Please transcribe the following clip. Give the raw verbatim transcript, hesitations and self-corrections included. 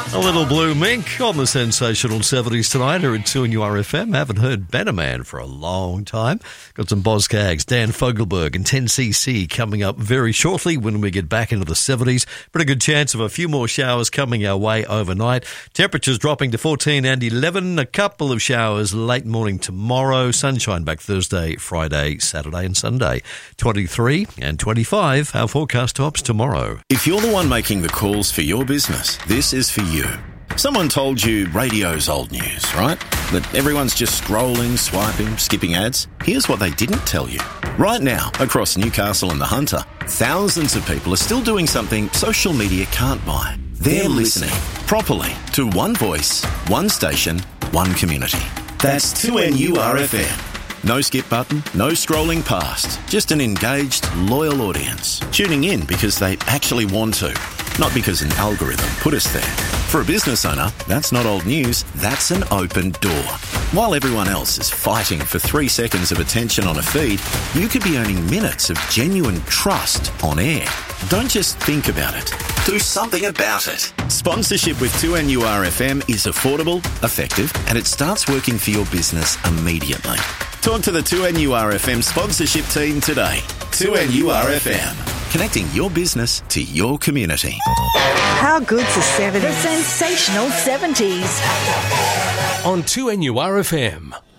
A little Blue Mink on the sensational seventies tonight here at two N U R F M. Haven't heard Better Man for a long time. Got some Boz-Cags, Dan Fogelberg and ten C C coming up very shortly when we get back into the seventies. Pretty good chance of a few more showers coming our way overnight. Temperatures dropping to fourteen and eleven. A couple of showers late morning tomorrow. Sunshine back Thursday, Friday, Saturday and Sunday. twenty-three and twenty-five. Our forecast tops tomorrow. If you're the one making the calls for your business, this is for you. Someone told you radio's old news, right? That everyone's just scrolling, swiping, skipping ads. Here's what they didn't tell you. Right now, across Newcastle and the Hunter, thousands of people are still doing something social media can't buy. They're, They're listening, listening properly to one voice, one station, one community. That's two N U R F M. No skip button, no scrolling past. Just an engaged, loyal audience. Tuning in because they actually want to, not because an algorithm put us there. For a business owner, that's not old news, that's an open door. While everyone else is fighting for three seconds of attention on a feed, you could be earning minutes of genuine trust on air. Don't just think about it. Do something about it. Sponsorship with two N U R F M is affordable, effective, and it starts working for your business immediately. Talk to the two N U R F M sponsorship team today. two N U R F M. Connecting your business to your community. How good's the seventies? The sensational seventies. On two N U R F M.